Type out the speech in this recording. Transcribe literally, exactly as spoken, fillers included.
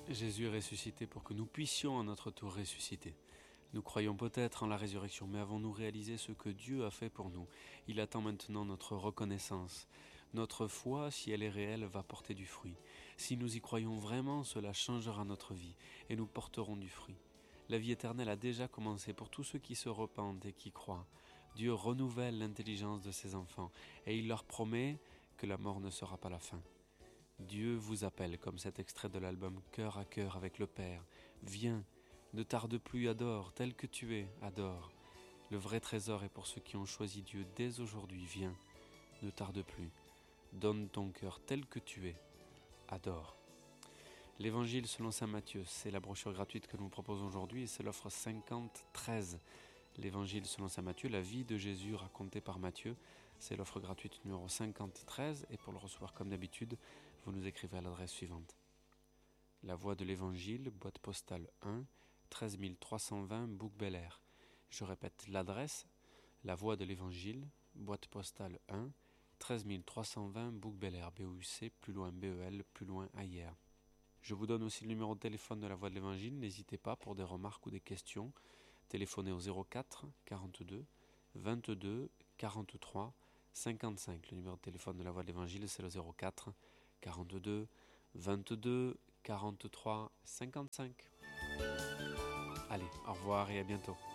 Jésus est ressuscité pour que nous puissions à notre tour ressusciter. Nous croyons peut-être en la résurrection, mais avons-nous réalisé ce que Dieu a fait pour nous? Il attend maintenant notre reconnaissance. Notre foi, si elle est réelle, va porter du fruit. Si nous y croyons vraiment, cela changera notre vie et nous porterons du fruit. La vie éternelle a déjà commencé pour tous ceux qui se repentent et qui croient. Dieu renouvelle l'intelligence de ses enfants et il leur promet que la mort ne sera pas la fin. Dieu vous appelle, comme cet extrait de l'album Cœur à cœur avec le Père. Viens, ne tarde plus, adore, tel que tu es, adore. Le vrai trésor est pour ceux qui ont choisi Dieu dès aujourd'hui. Viens, ne tarde plus, donne ton cœur tel que tu es, adore. L'Évangile selon saint Matthieu, c'est la brochure gratuite que nous proposons aujourd'hui et c'est l'offre cinquante treize. L'Évangile selon saint Matthieu, la vie de Jésus racontée par Matthieu, c'est l'offre gratuite numéro cinquante treize et pour le recevoir comme d'habitude, vous nous écrivez à l'adresse suivante. La Voix de l'Évangile, boîte postale un, treize mille trois cent vingt, Bouc-Bel-Air. Je répète l'adresse, La Voix de l'Évangile, boîte postale un, treize mille trois cent vingt, Bouc-Bel-Air, B O U C, plus loin B E L, plus loin Ailleurs. Je vous donne aussi le numéro de téléphone de la Voix de l'Évangile, n'hésitez pas pour des remarques ou des questions. Téléphonez au zéro quatre quarante-deux vingt-deux quarante-trois cinquante-cinq. Le numéro de téléphone de la Voix de l'Évangile, c'est le zéro quatre quarante-deux vingt-deux quarante-trois cinquante-cinq. Allez, au revoir et à bientôt.